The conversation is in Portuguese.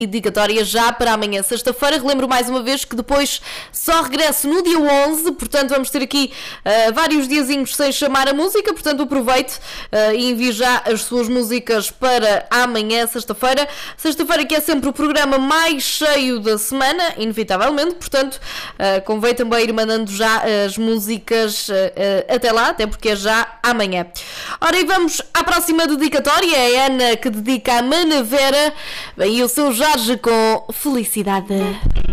dedicatória já para amanhã, sexta-feira. Relembro mais uma vez que depois só regresso no dia 11, portanto vamos ter aqui vários diazinhos sem chamar a música, portanto aproveite e envie já as suas músicas para amanhã, sexta-feira. Sexta-feira que é sempre o programa mais cheio da semana, inevitavelmente, portanto convém também ir mandando já as músicas até lá, até porque é já amanhã. Ora, e vamos à próxima dedicatória, é a Ana que dedica a Manavera, e o seu Jorge com Felicidade.